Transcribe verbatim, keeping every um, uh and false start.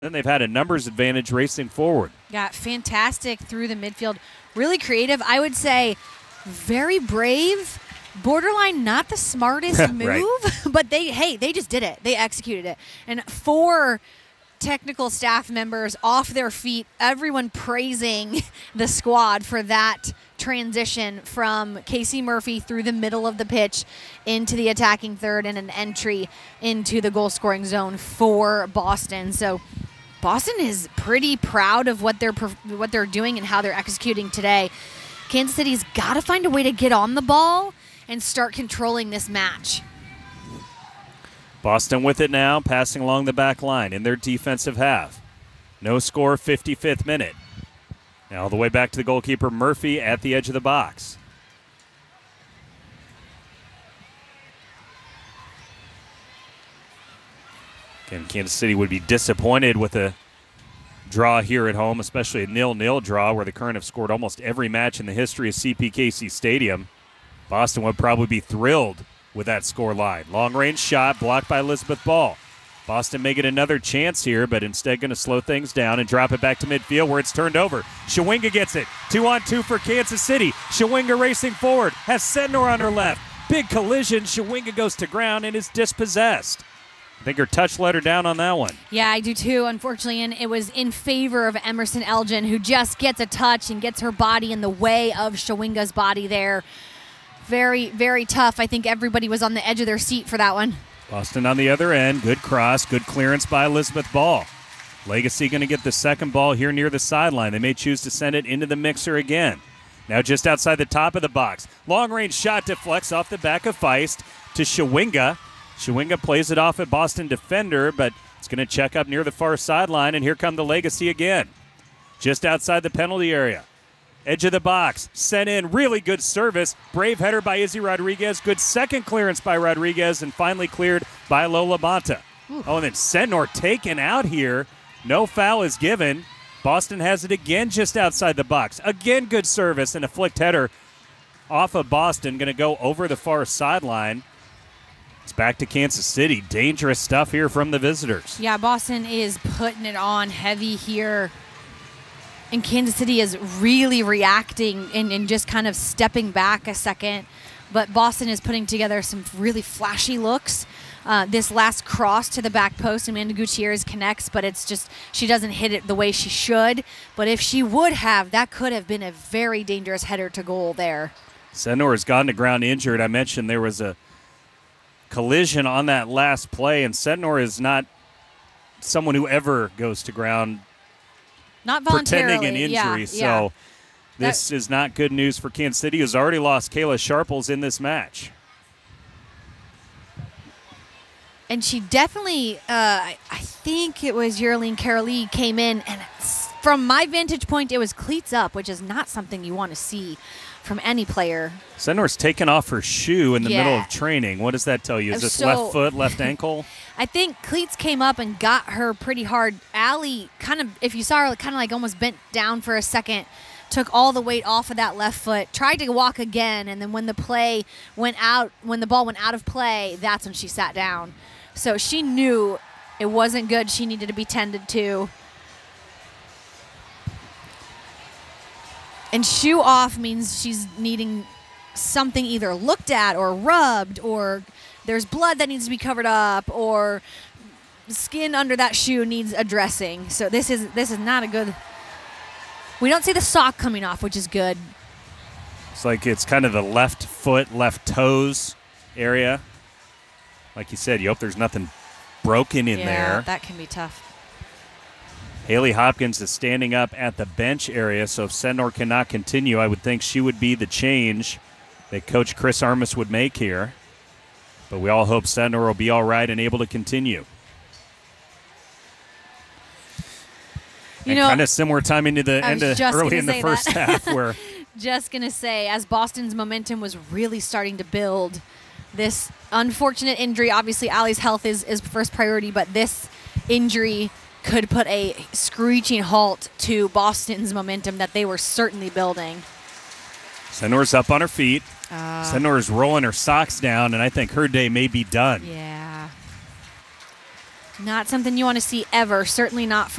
Then they've had a numbers advantage racing forward. Yeah, fantastic through the midfield. Really creative. I would say very brave. Borderline not the smartest move, Right. but they, hey, they just did it. They executed it. And four technical staff members off their feet, everyone praising the squad for that transition from Casey Murphy through the middle of the pitch into the attacking third and an entry into the goal scoring zone for Boston. So Boston is pretty proud of what they're what they're doing and how they're executing today. Kansas City's got to find a way to get on the ball and start controlling this match. Boston with it now, passing along the back line in their defensive half. No score, fifty-fifth minute. Now all the way back to the goalkeeper, Murphy, at the edge of the box. Again, Kansas City would be disappointed with a draw here at home, especially a nil-nil draw where the Current have scored almost every match in the history of C P K C Stadium. Boston would probably be thrilled with that score line. Long-range shot blocked by Elizabeth Ball. Boston may get another chance here, but instead going to slow things down and drop it back to midfield where it's turned over. Shawinga gets it. Two on two for Kansas City. Shawinga racing forward. Has Sednor on her left. Big collision. Shawinga goes to ground and is dispossessed. I think her touch let her down on that one. Yeah, I do too, unfortunately, and it was in favor of Emerson Elgin, who just gets a touch and gets her body in the way of Shawinga's body there. Very, very tough. I think everybody was on the edge of their seat for that one. Boston on the other end. Good cross. Good clearance by Elizabeth Ball. Legacy going to get the second ball here near the sideline. They may choose to send it into the mixer again. Now just outside the top of the box. Long-range shot deflects off the back of Feist to Shawinga. Shawinga plays it off at Boston defender, but it's going to check up near the far sideline, and here come the Legacy again. Just outside the penalty area. Edge of the box, sent in, really good service. Brave header by Izzy Rodriguez. Good second clearance by Rodriguez, and finally cleared by Lola Bonta. Ooh. Oh, and then Sednor taken out here. No foul is given. Boston has it again just outside the box. Again, good service, and a flicked header off of Boston. Going to go over the far sideline. It's back to Kansas City. Dangerous stuff here from the visitors. Yeah, Boston is putting it on heavy here. And Kansas City is really reacting and, and just kind of stepping back a second. But Boston is putting together some really flashy looks. Uh, this last cross to the back post, Amanda Gutierrez connects, but it's just she doesn't hit it the way she should. But if she would have, that could have been a very dangerous header to goal there. Sednor has gone to ground injured. I mentioned there was a collision on that last play, and Sednor is not someone who ever goes to ground Not voluntarily. pretending an injury. Yeah, so yeah. this that, is not good news for Kansas City, who's already lost Kayla Sharples in this match. And she definitely, uh, I, I think it was Yerline Carolee came in, and from my vantage point, it was cleats up, which is not something you want to see from any player. Sednor's taken off her shoe in the Yeah. middle of training. What does that tell you? Is this So- left foot, left ankle? I think cleats came up and got her pretty hard. Allie kind of, if you saw her, kind of like almost bent down for a second, took all the weight off of that left foot, tried to walk again, and then when the play went out, when the ball went out of play, that's when she sat down. So she knew it wasn't good. She needed to be tended to. And shoe off means she's needing something either looked at or rubbed, or there's blood that needs to be covered up, or skin under that shoe needs addressing. So this is this is not a good. We don't see the sock coming off, which is good. It's like it's kind of the left foot, left toes area. Like you said, you hope there's nothing broken in yeah, there. That can be tough. Haley Hopkins is standing up at the bench area, so if Sednor cannot continue, I would think she would be the change that Coach Chris Armas would make here. But we all hope Sednor will be all right and able to continue. You and know, kind of similar timing to the I end was of just early gonna in the say first that. half where Just going to say, as Boston's momentum was really starting to build, this unfortunate injury, obviously Allie's health is, is first priority, but this injury could put a screeching halt to Boston's momentum that they were certainly building. Sednor's up on her feet. Uh, Sednor is rolling her socks down, and I think her day may be done. Yeah. Not something you want to see ever, certainly not for